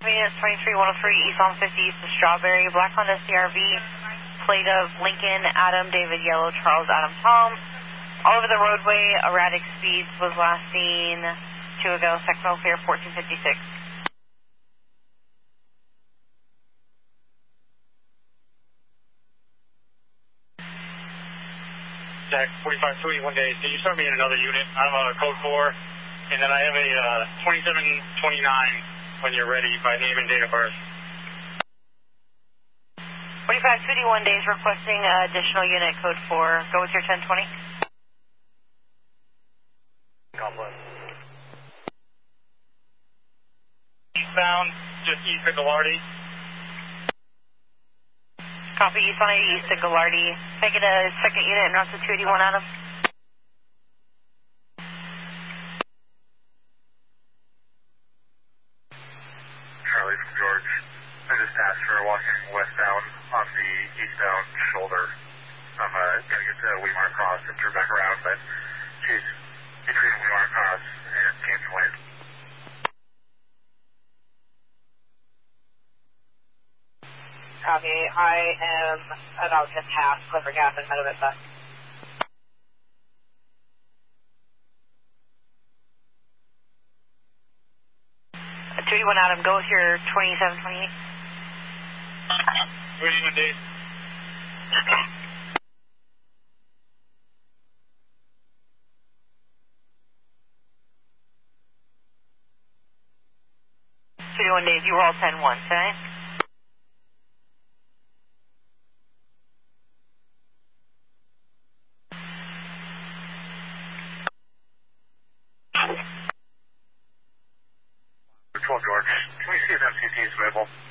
units 23-103 East on 50 East of Strawberry, Black Honda CRV, plate of Lincoln, Adam, David, Yellow, Charles, Adam, Tom. All over the roadway, erratic speeds, was last seen 2 ago, Sectional Fair 1456. Jack 45-3, 1 day. Can you start me in another unit? I'm code 4, and then I have a 2729 when you're ready by name and date of birth. 45-1 days requesting additional unit code 4. Go with your 1020. God bless. Eastbound, just east of Gallardi. Copy, East on 80 East of Gallardi. Can I get a second unit and route to 281, Adam? Charlie from George. I just passed her walking westbound on the eastbound shoulder. I'm going to get to Weimar Cross and turn back around, but she's between Weimar Cross and Canyon Lake. Copy, I am about to pass Clipper Gap and head of it back. 281 Adam, go with your 2728. 281 days. Days, you were all 10-1, okay? George, can we see if MCT is available?